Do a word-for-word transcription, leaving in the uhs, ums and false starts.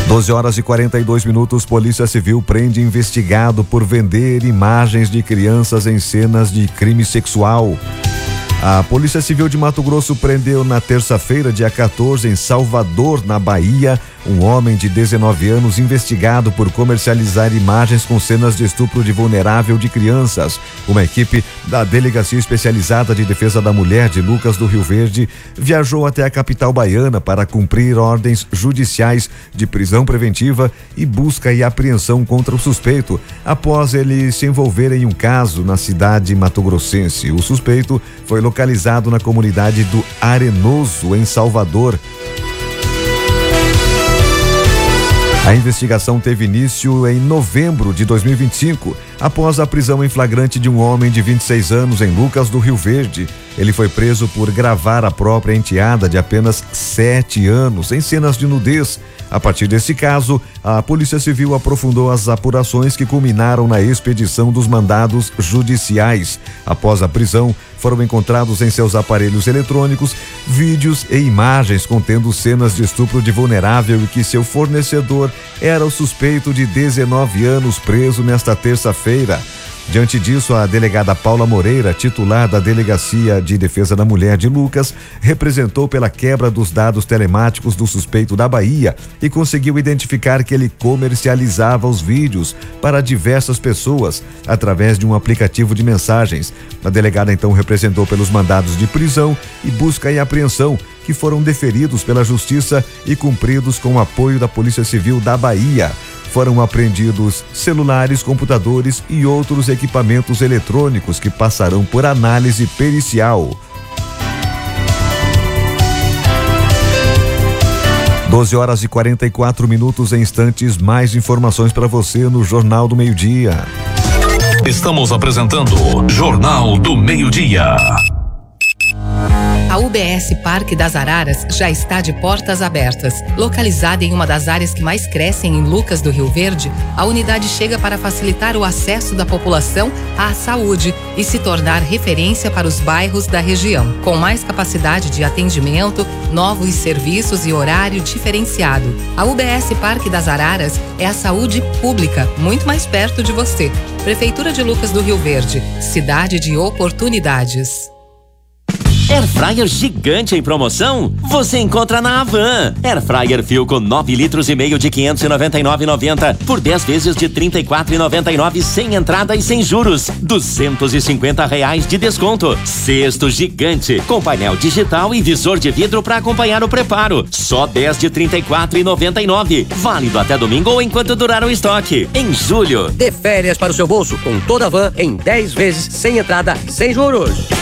doze horas e quarenta e dois minutos, Polícia Civil prende investigado por vender imagens de crianças em cenas de crime sexual. A Polícia Civil de Mato Grosso prendeu na terça-feira, dia quatorze, em Salvador, na Bahia, um homem de dezenove anos investigado por comercializar imagens com cenas de estupro de vulnerável de crianças. Uma equipe da Delegacia Especializada de Defesa da Mulher de Lucas do Rio Verde viajou até a capital baiana para cumprir ordens judiciais de prisão preventiva e busca e apreensão contra o suspeito, após ele se envolver em um caso na cidade mato-grossense. O suspeito foi localizado na comunidade do Arenoso, em Salvador. A investigação teve início em novembro de dois mil e vinte e cinco, após a prisão em flagrante de um homem de vinte e seis anos em Lucas do Rio Verde. Ele foi preso por gravar a própria enteada de apenas sete anos em cenas de nudez. A partir desse caso, a Polícia Civil aprofundou as apurações que culminaram na expedição dos mandados judiciais. Após a prisão, foram encontrados em seus aparelhos eletrônicos vídeos e imagens contendo cenas de estupro de vulnerável e que seu fornecedor era o suspeito de dezenove anos preso nesta terça-feira. Diante disso, a delegada Paula Moreira, titular da Delegacia de Defesa da Mulher de Lucas, representou pela quebra dos dados telemáticos do suspeito da Bahia e conseguiu identificar que ele comercializava os vídeos para diversas pessoas através de um aplicativo de mensagens. A delegada então representou pelos mandados de prisão e busca e apreensão que foram deferidos pela Justiça e cumpridos com o apoio da Polícia Civil da Bahia. Foram apreendidos celulares, computadores e outros equipamentos eletrônicos que passarão por análise pericial. doze horas e quarenta e quatro minutos, em instantes, mais informações para você no Jornal do Meio-Dia. Estamos apresentando Jornal do Meio-Dia. A U B S Parque das Araras já está de portas abertas. Localizada em uma das áreas que mais crescem em Lucas do Rio Verde, a unidade chega para facilitar o acesso da população à saúde e se tornar referência para os bairros da região. Com mais capacidade de atendimento, novos serviços e horário diferenciado. A U B S Parque das Araras é a saúde pública, muito mais perto de você. Prefeitura de Lucas do Rio Verde, cidade de oportunidades. Airfryer gigante em promoção? Você encontra na Havan. Airfryer Philco nove litros e meio de quinhentos e noventa e nove reais e noventa centavos por dez vezes de trinta e quatro reais e noventa e nove centavos sem entrada e sem juros. duzentos e cinquenta reais de desconto. Cesto gigante com painel digital e visor de vidro para acompanhar o preparo. Só dez de trinta e quatro reais e noventa e nove centavos. Válido até domingo ou enquanto durar o estoque. Em julho. Dê férias para o seu bolso com toda a Havan em dez vezes sem entrada, sem juros.